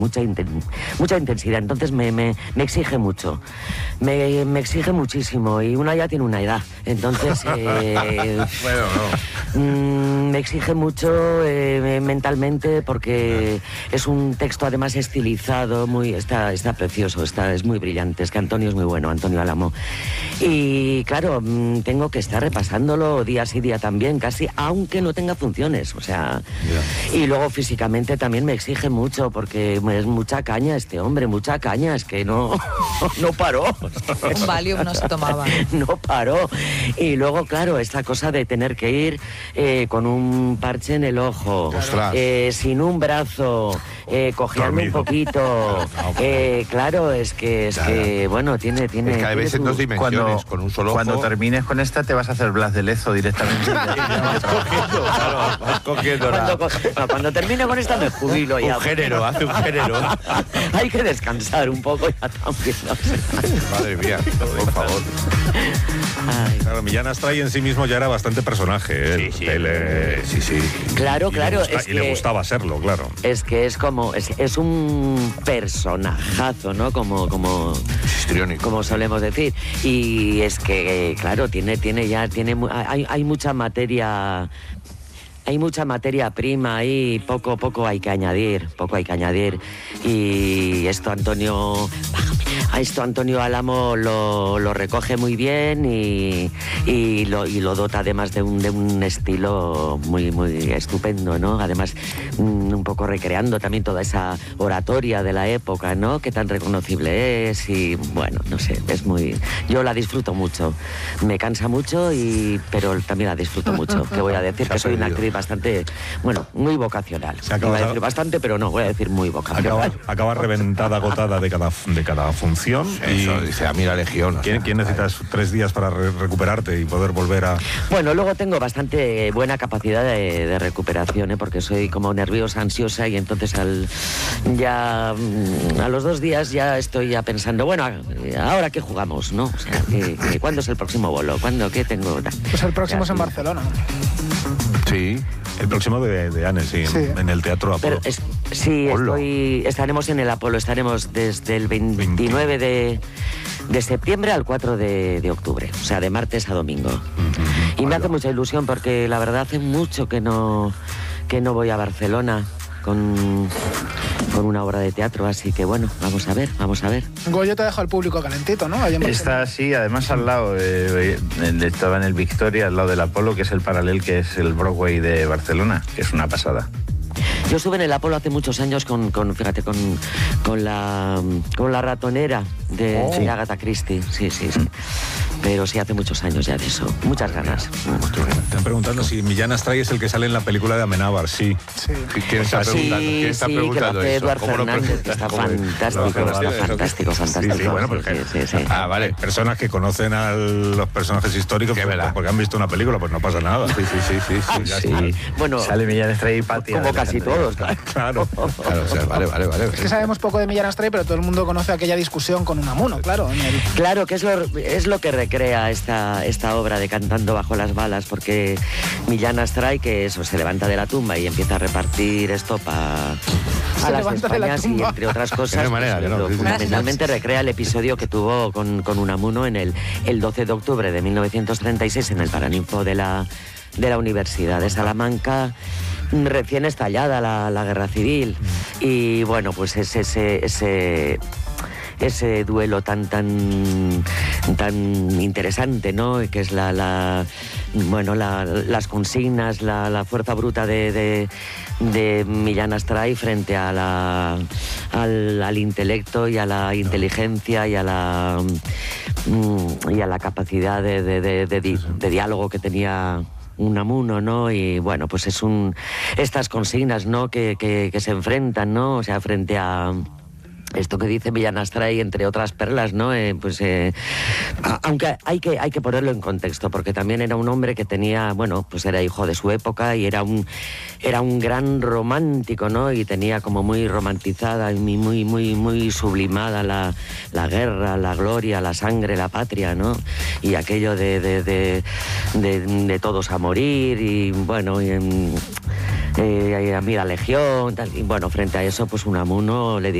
mucha intensidad, entonces me exige mucho, me exige muchísimo, y una ya tiene una edad, entonces bueno, me exige mucho mentalmente, porque es un texto además estilizado, está precioso, es muy brillante, es que Antonio es muy bueno, Antonio Álamo, y claro, tengo que estar repasándolo día sí día también, casi, aunque no tenga funciones, o sea, y luego físicamente también me exige mucho, porque es mucha caña este hombre, mucha caña, es que no paró. Un Valium no se tomaba. No paró. Y luego, claro, esta cosa de tener que ir con un parche en el ojo, sin un brazo, cojearme un poquito. Claro, es que bueno, tiene cada vez en dos dimensiones, con un solo ojo. Cuando termines con esta te vas a hacer Blas de Lezo directamente. Vas cogiendo cuando termine con esta me jubilo ya. Hace un género. Hay que descansar un poco ya también, no sé. Madre mía, por favor. Ay. Claro, Millán Astray en sí mismo ya era bastante personaje. Sí. Claro. Y le gustaba serlo, claro. Es que es como, es un personajazo, ¿no? Como histriónico, como solemos decir. Y es que, claro, hay mucha materia. Hay mucha materia prima y poco hay que añadir, y esto Antonio Álamo lo recoge muy bien y lo dota además de un estilo muy estupendo, ¿no? Además un poco recreando también toda esa oratoria de la época, ¿no? Que tan reconocible es, y bueno, no sé, yo la disfruto mucho, me cansa mucho pero también la disfruto mucho. ¿Qué voy a decir? Que soy una actriz bastante, muy vocacional. Iba a decir bastante, pero no, voy a decir muy vocacional. Acaba reventada, agotada de cada función. Eso, dice, a mí la Legión. ¿Quién necesitas 3 días para recuperarte y poder volver a...? Bueno, luego tengo bastante buena capacidad de recuperación, porque soy como nerviosa, ansiosa, y entonces a los 2 días ya estoy pensando, bueno, ¿ahora qué jugamos, no? O sea, ¿cuándo es el próximo bolo? ¿Qué tengo? Pues el próximo es en Barcelona. Sí. El próximo de Anne, sí. En el Teatro Apolo. Estaremos en el Apolo, estaremos desde el 29 de septiembre al 4 de octubre, o sea, de martes a domingo. Y me hace mucha ilusión, porque la verdad hace mucho que no voy a Barcelona con una obra de teatro, así que bueno, vamos a ver. Goyo te deja al público calentito, ¿no? Está así, además al lado, estaba en el Victoria, al lado del Apolo, que es el paralel, que es el Broadway de Barcelona, que es una pasada. Yo estuve en el Apolo hace muchos años con la ratonera de Agatha Christie, sí. Pero sí, hace muchos años ya de eso. Muchas ganas. Están preguntando si Millán Astray es el que sale en la película de Amenábar. Sí. ¿Quién está preguntando? Que Eduard ¿Cómo lo Fernández, que está fantástico. Sí, bueno, porque vale. Personas que conocen a los personajes históricos porque han visto una película, pues no pasa nada. Sí. Bueno, sale Millán Astray y Patti. Como casi todos, claro. O sea, vale. Es que sabemos poco de Millán Astray, pero todo el mundo conoce aquella discusión con Unamuno, claro. Claro, que es lo que recrea esta obra de Cantando bajo las balas, porque Millán Astray, que se levanta de la tumba y empieza a repartir estopa a las Españas, y entre otras cosas, fundamentalmente recrea el episodio que tuvo con Unamuno el 12 de octubre de 1936 en el Paraninfo de la Universidad de Salamanca, recién estallada la guerra civil. Y bueno, pues ese duelo tan interesante, ¿no? Que es las consignas, la fuerza bruta de Millán Astray frente al intelecto y a la inteligencia y a la capacidad de diálogo que tenía Unamuno, ¿no? Y bueno, pues estas consignas, ¿no? Que se enfrentan, ¿no? O sea, frente a esto que dice Millán Astray, entre otras perlas, ¿no? Aunque hay que ponerlo en contexto, porque también era un hombre que tenía, bueno, pues era hijo de su época y era un gran romántico, ¿no? Y tenía como muy romantizada y muy sublimada la guerra, la gloria, la sangre, la patria, ¿no? Y aquello de todos a morir y, bueno, a mí la legión, tal, y bueno, frente a eso, pues Unamuno le